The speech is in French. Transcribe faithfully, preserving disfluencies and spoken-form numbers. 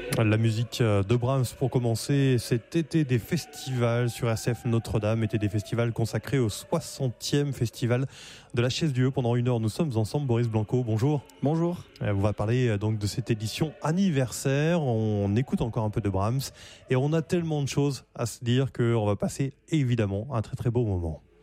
La musique de Brahms pour commencer cet été des festivals sur R C F Notre-Dame, été des festivals consacrés au soixantième festival de la Chaise Dieu. Pendant une heure, nous sommes ensemble. Boris Blanco, bonjour. Bonjour. On va parler donc de cette édition anniversaire. On écoute encore un peu de Brahms et on a tellement de choses à se dire qu'on va passer évidemment un très très beau moment.